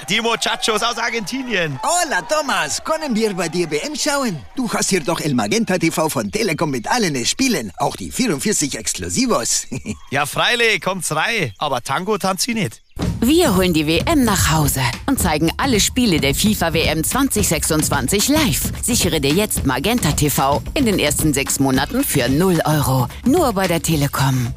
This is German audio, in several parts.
die Muchachos aus Argentinien. Hola, Thomas. Können wir bei dir WM schauen? Du hast hier doch El Magenta TV von Telekom mit allen Spielen. Auch die 44 Exklusivos. Ja, freilich, kommt's rein. Aber Tango tanzt sie nicht. Wir holen die WM nach Hause und zeigen alle Spiele der FIFA-WM 2026 live. Sichere dir jetzt Magenta TV in den ersten 6 Monaten für 0 €. Nur bei der Telekom.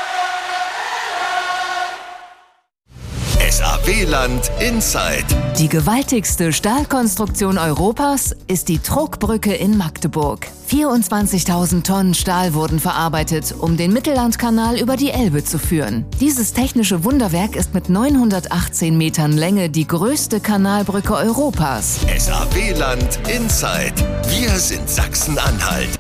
SAW-Land Inside. Die gewaltigste Stahlkonstruktion Europas ist die Trugbrücke in Magdeburg. 24.000 Tonnen Stahl wurden verarbeitet, um den Mittellandkanal über die Elbe zu führen. Dieses technische Wunderwerk ist mit 918 Metern Länge die größte Kanalbrücke Europas. SAW-Land Inside. Wir sind Sachsen-Anhalt.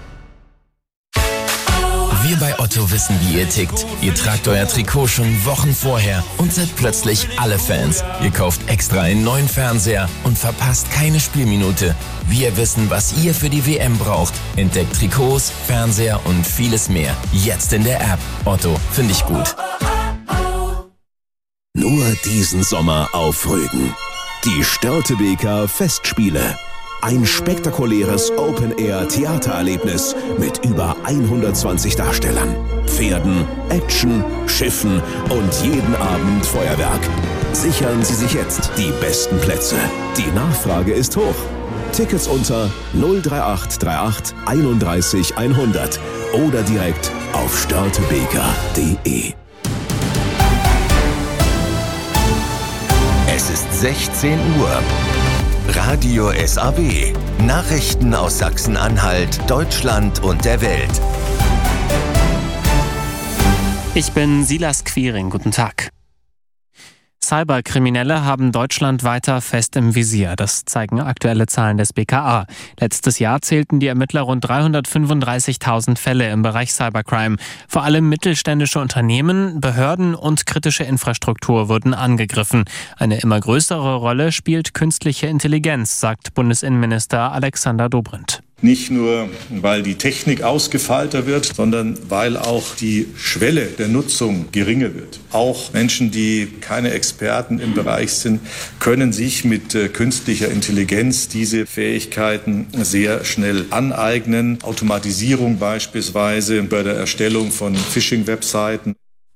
Wir bei Otto wissen, wie ihr tickt. Ihr tragt euer Trikot schon Wochen vorher und seid plötzlich alle Fans. Ihr kauft extra einen neuen Fernseher und verpasst keine Spielminute. Wir wissen, was ihr für die WM braucht. Entdeckt Trikots, Fernseher und vieles mehr. Jetzt in der App. Otto, finde ich gut. Nur diesen Sommer auf Rügen. Die Störtebeker Festspiele. Ein spektakuläres Open-Air-Theatererlebnis mit über 120 Darstellern, Pferden, Action, Schiffen und jeden Abend Feuerwerk. Sichern Sie sich jetzt die besten Plätze. Die Nachfrage ist hoch. Tickets unter 03838 31 100 oder direkt auf störtebeker.de. Es ist 16 Uhr. Radio SAW. Nachrichten aus Sachsen-Anhalt, Deutschland und der Welt. Ich bin Silas Quiring. Guten Tag. Cyberkriminelle haben Deutschland weiter fest im Visier. Das zeigen aktuelle Zahlen des BKA. Letztes Jahr zählten die Ermittler rund 335.000 Fälle im Bereich Cybercrime. Vor allem mittelständische Unternehmen, Behörden und kritische Infrastruktur wurden angegriffen. Eine immer größere Rolle spielt künstliche Intelligenz, sagt Bundesinnenminister Alexander Dobrindt. Nicht nur, weil die Technik ausgefeilter wird, sondern weil auch die Schwelle der Nutzung geringer wird. Auch Menschen, die keine Experten im Bereich sind, können sich mit künstlicher Intelligenz diese Fähigkeiten sehr schnell aneignen. Automatisierung beispielsweise bei der Erstellung von Phishing-Webseiten.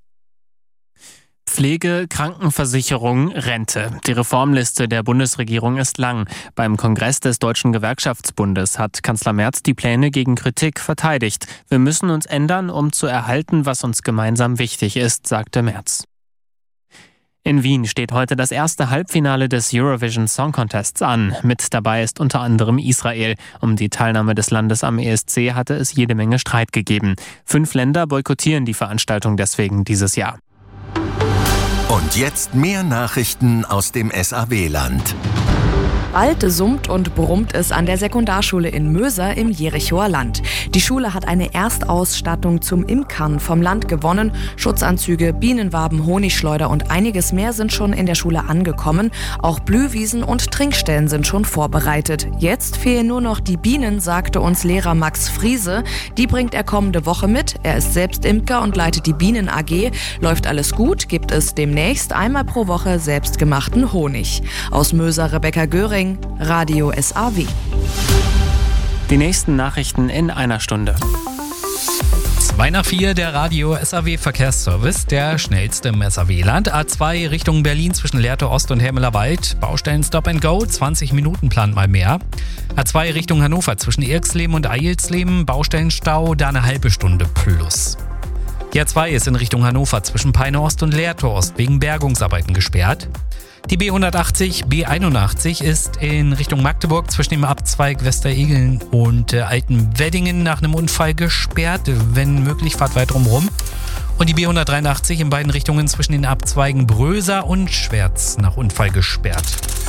Pflege, Krankenversicherung, Rente. Die Reformliste der Bundesregierung ist lang. Beim Kongress des Deutschen Gewerkschaftsbundes hat Kanzler Merz die Pläne gegen Kritik verteidigt. Wir müssen uns ändern, um zu erhalten, was uns gemeinsam wichtig ist, sagte Merz. In Wien steht heute das erste Halbfinale des Eurovision Song Contests an. Mit dabei ist unter anderem Israel. Um die Teilnahme des Landes am ESC hatte es jede Menge Streit gegeben. 5 Länder boykottieren die Veranstaltung deswegen dieses Jahr. Und jetzt mehr Nachrichten aus dem SAW-Land. Bald summt und brummt es an der Sekundarschule in Möser im Jerichoer Land. Die Schule hat eine Erstausstattung zum Imkern vom Land gewonnen. Schutzanzüge, Bienenwaben, Honigschleuder und einiges mehr sind schon in der Schule angekommen. Auch Blühwiesen und Trinkstellen sind schon vorbereitet. Jetzt fehlen nur noch die Bienen, sagte uns Lehrer Max Friese. Die bringt er kommende Woche mit. Er ist selbst Imker und leitet die Bienen AG. Läuft alles gut, gibt es demnächst einmal pro Woche selbstgemachten Honig. Aus Möser Rebecca Göring, Radio SAW. Die nächsten Nachrichten in einer Stunde. 3 nach 4, der Radio SAW Verkehrsservice, der schnellste im SAW-Land. A2 Richtung Berlin zwischen Lehrte Ost und Hermelerwald. Baustellen Stop and Go, 20 Minuten plant mal mehr. A2 Richtung Hannover zwischen Irksleben und Eilsleben. Baustellenstau, da eine halbe Stunde plus. Die A2 ist in Richtung Hannover zwischen Peine Ost und Lehrte Ost wegen Bergungsarbeiten gesperrt. Die B180, B81 ist in Richtung Magdeburg zwischen dem Abzweig Westeregeln und Altenweddingen nach einem Unfall gesperrt. Wenn möglich, fahrt weit drumherum. Und die B183 in beiden Richtungen zwischen den Abzweigen Bröser und Schwerz nach Unfall gesperrt.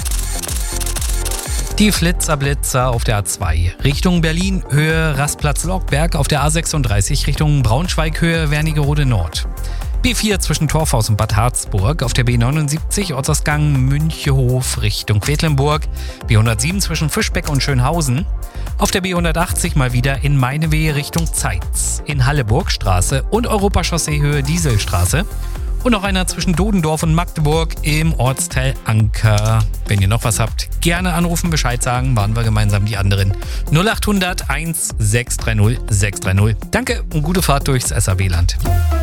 Die Flitzer auf der A2 Richtung Berlin, Höhe Rastplatz Lockberg, auf der A36 Richtung Braunschweig, Höhe Wernigerode Nord. B4 zwischen Torfhaus und Bad Harzburg, auf der B79 Ortsausgang Münchehof Richtung Quedlinburg, B107 zwischen Fischbeck und Schönhausen, auf der B180 mal wieder in Meinewehe Richtung Zeitz, in Halleburgstraße und Europachaussee Höhe Dieselstraße Und noch einer zwischen Dodendorf und Magdeburg im Ortsteil Anker. Wenn ihr noch was habt, gerne anrufen, Bescheid sagen, waren wir gemeinsam die anderen. 0800 1630 630. Danke und gute Fahrt durchs SAW-Land.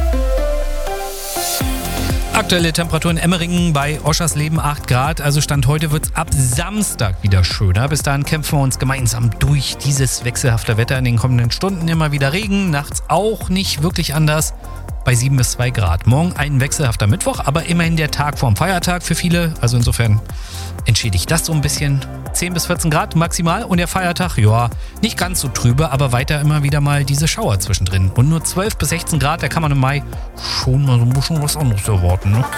Aktuelle Temperatur in Emmeringen bei Oschersleben 8 Grad. Also Stand heute wird es ab Samstag wieder schöner. Bis dahin kämpfen wir uns gemeinsam durch dieses wechselhafte Wetter. In den kommenden Stunden immer wieder Regen, nachts auch nicht wirklich anders. Bei 7 bis 2 Grad. Morgen ein wechselhafter Mittwoch, aber immerhin der Tag vorm Feiertag für viele. Also insofern entschädigt das so ein bisschen. 10 bis 14 Grad maximal und der Feiertag, ja, nicht ganz so trübe, aber weiter immer wieder mal diese Schauer zwischendrin. Und nur 12 bis 16 Grad, da kann man im Mai schon mal so ein bisschen was anderes erwarten. Ne?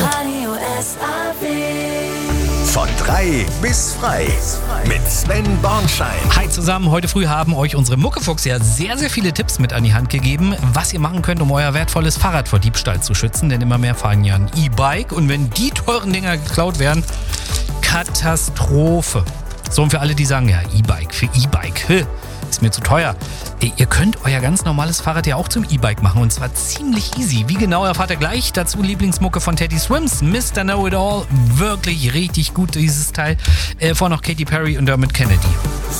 Von 3 bis frei mit Sven Bornschein. Hi zusammen, heute früh haben euch unsere Muckefuchs ja sehr, sehr viele Tipps mit an die Hand gegeben, was ihr machen könnt, um euer wertvolles Fahrrad vor Diebstahl zu schützen, denn immer mehr fahren ja ein E-Bike und wenn die teuren Dinger geklaut werden, Katastrophe. So, und für alle, die sagen, ja, E-Bike, für E-Bike, ist mir zu teuer. Ihr könnt euer ganz normales Fahrrad ja auch zum E-Bike machen und zwar ziemlich easy. Wie genau erfahrt ihr gleich. Dazu Lieblingsmucke von Teddy Swims, Mr. Know-It-All. Wirklich richtig gut, dieses Teil. Vorher noch Katy Perry und damit Kennedy.